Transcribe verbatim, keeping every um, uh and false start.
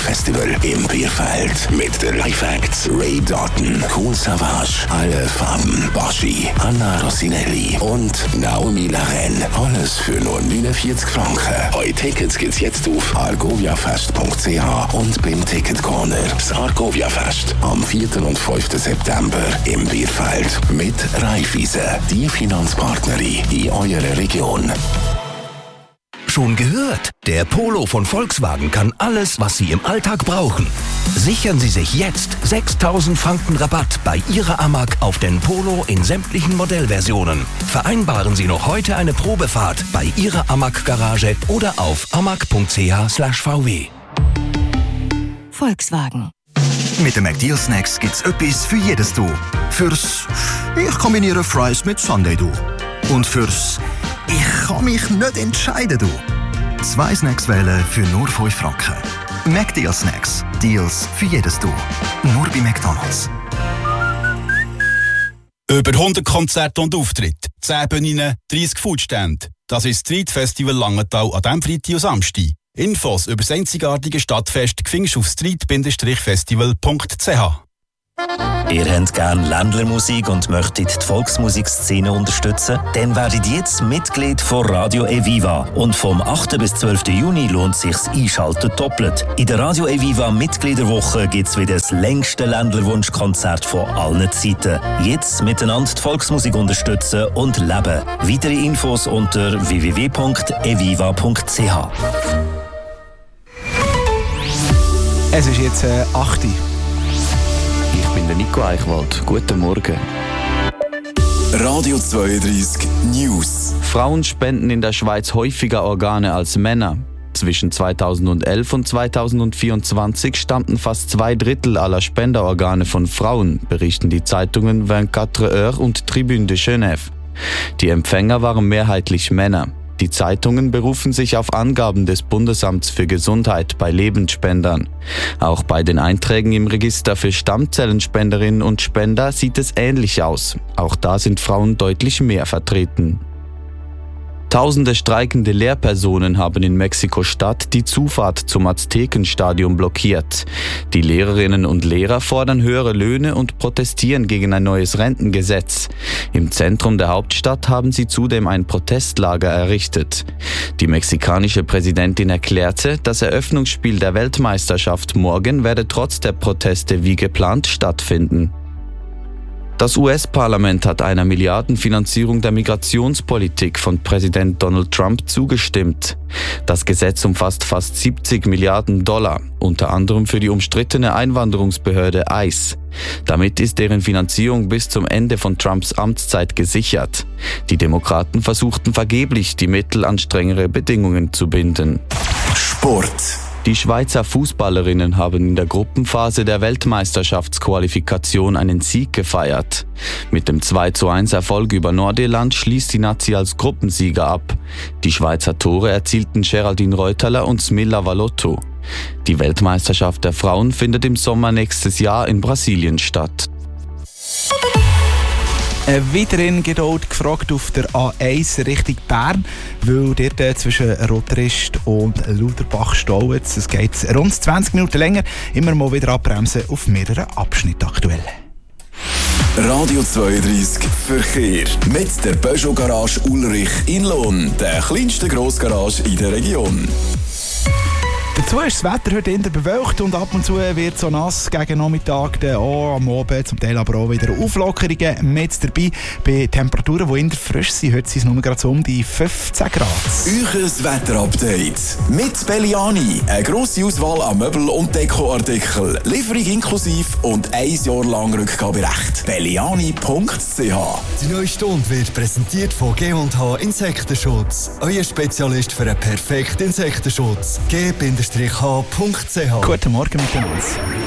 Musikfestival im Bierfeld mit den Live-Acts Ray Doughton, Kool Savas, Alle Farben, Baschi, Anna Rossinelli und Naomi Laren. Alles für nur neunundvierzig Franken. Eure Tickets gibt's jetzt auf argoviafest punkt c h und beim Ticket Corner. Das Argovia-Fest am vierten und fünften September im Bierfeld mit Raiffeisen, die Finanzpartnerin in eurer Region. Schon gehört? Der Polo von Volkswagen kann alles, was Sie im Alltag brauchen. Sichern Sie sich jetzt sechstausend Franken Rabatt bei Ihrer Amag auf den Polo in sämtlichen Modellversionen. Vereinbaren Sie noch heute eine Probefahrt bei Ihrer Amag-Garage oder auf amag punkt c h slash v w. Volkswagen. Mit den McDeal Snacks gibt's etwas für jedes Du. Fürs Ich kombiniere Fries mit Sundae Du. Und fürs Ich kann mich nicht entscheiden Du. Zwei Snacks wählen für nur fünf Franken. McDeal Snacks. Deals für jedes Du. Nur bei McDonald's. Über hundert Konzerte und Auftritte, zehn Bühnen, dreissig Foodstände. Das ist das Street Festival Langenthal an diesem Freitag und Samstag. Infos über das einzigartige Stadtfest findest du auf street festival punkt c h. Ihr habt gerne Ländlermusik und möchtet die Volksmusikszene unterstützen? Dann werdet jetzt Mitglied von Radio Eviva. Und vom achten bis zwölften Juni lohnt sich's Einschalten doppelt. In der Radio Eviva Mitgliederwoche gibt's wieder das längste Ländlerwunschkonzert von allen Zeiten. Jetzt miteinander die Volksmusik unterstützen und leben. Weitere Infos unter w w w punkt eviva punkt c h. Es ist jetzt äh, acht Uhr. Ich bin der Nico Eichwald. Guten Morgen. Radio zweiunddreißig News. Frauen spenden in der Schweiz häufiger Organe als Männer. Zwischen zweitausendelf und zweitausendvierundzwanzig stammten fast zwei Drittel aller Spenderorgane von Frauen, berichten die Zeitungen vingt-quatre heures und Tribune de Genève. Die Empfänger waren mehrheitlich Männer. Die Zeitungen berufen sich auf Angaben des Bundesamts für Gesundheit bei Lebensspendern. Auch bei den Einträgen im Register für Stammzellenspenderinnen und Spender sieht es ähnlich aus. Auch da sind Frauen deutlich mehr vertreten. Tausende streikende Lehrpersonen haben in Mexiko-Stadt die Zufahrt zum Aztekenstadion blockiert. Die Lehrerinnen und Lehrer fordern höhere Löhne und protestieren gegen ein neues Rentengesetz. Im Zentrum der Hauptstadt haben sie zudem ein Protestlager errichtet. Die mexikanische Präsidentin erklärte, das Eröffnungsspiel der Weltmeisterschaft morgen werde trotz der Proteste wie geplant stattfinden. Das U S-Parlament hat einer Milliardenfinanzierung der Migrationspolitik von Präsident Donald Trump zugestimmt. Das Gesetz umfasst fast siebzig Milliarden Dollar, unter anderem für die umstrittene Einwanderungsbehörde I C E. Damit ist deren Finanzierung bis zum Ende von Trumps Amtszeit gesichert. Die Demokraten versuchten vergeblich, die Mittel an strengere Bedingungen zu binden. Sport. Die Schweizer Fußballerinnen haben in der Gruppenphase der Weltmeisterschaftsqualifikation einen Sieg gefeiert. Mit dem zwei zu eins Erfolg über Nordirland schließt die Nazi als Gruppensieger ab. Die Schweizer Tore erzielten Geraldine Reuterler und Smilla Valotto. Die Weltmeisterschaft der Frauen findet im Sommer nächstes Jahr in Brasilien statt. Äh, weiterhin Geduld gefragt auf der A eins Richtung Bern, weil dort äh, zwischen Roterist und Luderbach staut. Es geht rund zwanzig Minuten länger, immer mal wieder abbremsen auf mehreren Abschnitten aktuell. Radio zweiunddreißig Verkehr mit der Peugeot Garage Ulrich in Lohn, der kleinsten Grossgarage in der Region. Dazu ist das Wetter heute eher bewölkt und ab und zu wird so nass gegen Nachmittag, dann auch am Abend, zum Teil aber auch wieder Auflockerungen mit dabei. Bei Temperaturen, die eher frisch sind, heute sind es nur gerade so um die fünfzehn Grad. Euches Wetterupdate mit Belliani. Eine grosse Auswahl an Möbel- und Dekoartikeln. Lieferung inklusive und ein Jahr lang Rückgaberecht. belliani punkt c h. Die neue Stunde wird präsentiert von G und H Insektenschutz. Euer Spezialist für einen perfekten Insektenschutz. G h punkt c h. Guten Morgen miteinander.